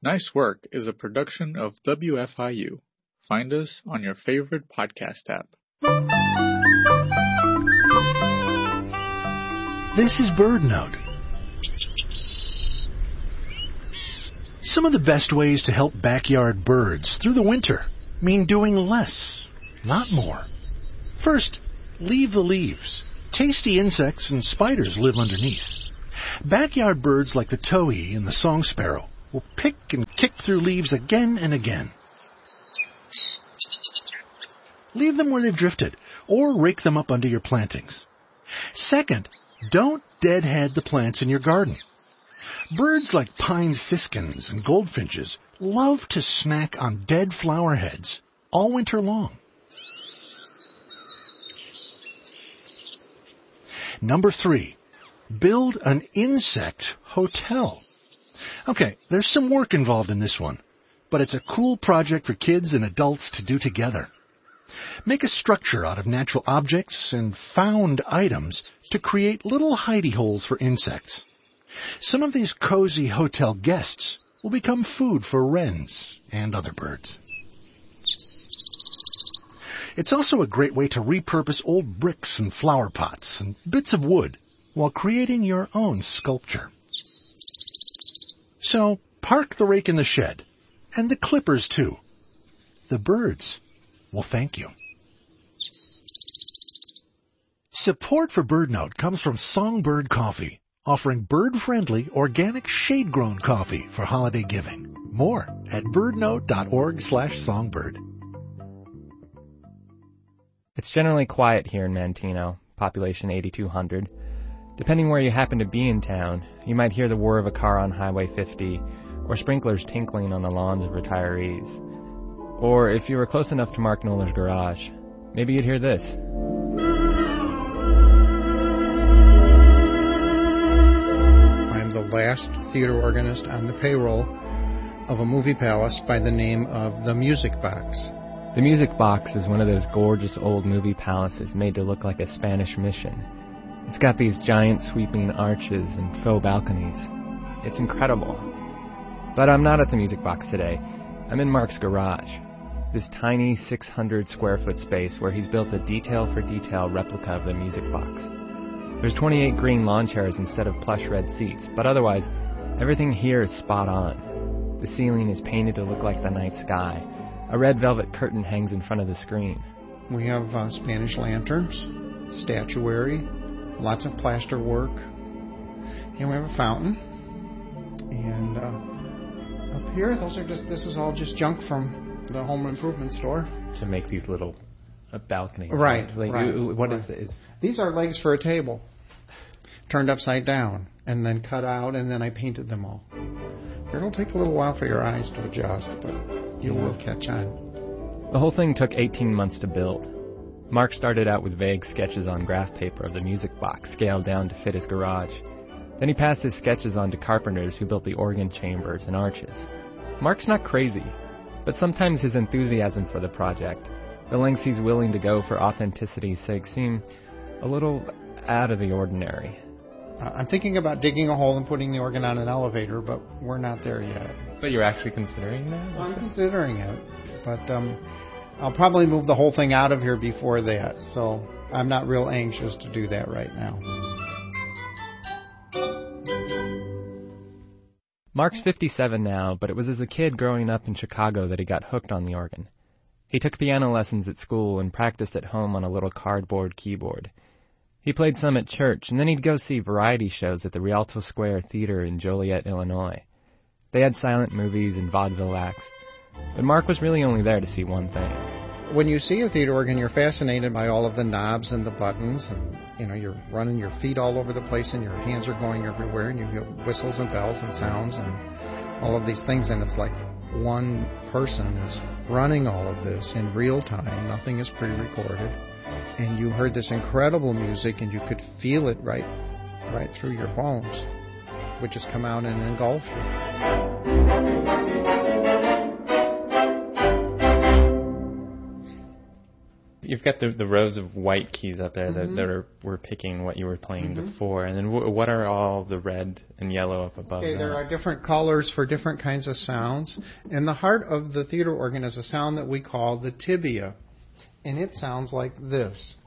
Nice Work is a production of WFIU. Find us on your favorite podcast app. This is BirdNote. Some of the best ways to help backyard birds through the winter mean doing less, not more. First, leave the leaves. Tasty insects and spiders live underneath. Backyard birds like the towhee and the song sparrow will pick and kick through leaves again and again. Leave them where they've drifted, or rake them up under your plantings. Second, don't deadhead the plants in your garden. Birds like pine siskins and goldfinches love to snack on dead flower heads all winter long. Number 3, build an insect hotel. Okay, there's some work involved in this one, but it's a cool project for kids and adults to do together. Make a structure out of natural objects and found items to create little hidey holes for insects. Some of these cozy hotel guests will become food for wrens and other birds. It's also a great way to repurpose old bricks and flower pots and bits of wood while creating your own sculpture. So, park the rake in the shed, and the clippers too. The birds will thank you. Support for BirdNote comes from Songbird Coffee, offering bird-friendly, organic, shade-grown coffee for holiday giving. More at birdnote.org/songbird. It's generally quiet here in Manteno, population 8,200. Depending where you happen to be in town, you might hear the whir of a car on Highway 50, or sprinklers tinkling on the lawns of retirees. Or if you were close enough to Mark Knoller's garage, maybe you'd hear this. I'm the last theater organist on the payroll of a movie palace by the name of the Music Box. The Music Box is one of those gorgeous old movie palaces made to look like a Spanish mission. It's got these giant sweeping arches and faux balconies. It's incredible. But I'm not at the Music Box today. I'm in Mark's garage, this tiny 600 square foot space where he's built a detail-for-detail replica of the Music Box. There's 28 green lawn chairs instead of plush red seats, but otherwise, everything here is spot on. The ceiling is painted to look like the night sky. A red velvet curtain hangs in front of the screen. We have Spanish lanterns, statuary, lots of plaster work, and we have a fountain. And up here, this is all just junk from the home improvement store. To make these little balconies. Right. What is this? These are legs for a table, turned upside down, and then cut out, and then I painted them all. It'll take a little while for your eyes to adjust, but you will catch on. The whole thing took 18 months to build. Mark started out with vague sketches on graph paper of the Music Box, scaled down to fit his garage. Then he passed his sketches on to carpenters who built the organ chambers and arches. Mark's not crazy, but sometimes his enthusiasm for the project, the lengths he's willing to go for authenticity's sake, seem a little out of the ordinary. I'm thinking about digging a hole and putting the organ on an elevator, but we're not there yet. But you're actually considering that? Well, I'm considering it, but I'll probably move the whole thing out of here before that, so I'm not real anxious to do that right now. Mark's 57 now, but it was as a kid growing up in Chicago that he got hooked on the organ. He took piano lessons at school and practiced at home on a little cardboard keyboard. He played some at church, and then he'd go see variety shows at the Rialto Square Theater in Joliet, Illinois. They had silent movies and vaudeville acts, but Mark was really only there to see one thing. When you see a theater organ, you're fascinated by all of the knobs and the buttons, and you're running your feet all over the place, and your hands are going everywhere, and you hear whistles and bells and sounds and all of these things, and it's like one person is running all of this in real time. Nothing is pre-recorded. And you heard this incredible music, and you could feel it right through your bones, which has come out and engulfed you. you've got the rows of white keys up there that were picking what you were playing before, and then what are all the red and yellow up above? Okay, there are different colors for different kinds of sounds, and the heart of the theater organ is a sound that we call the tibia, and it sounds like this.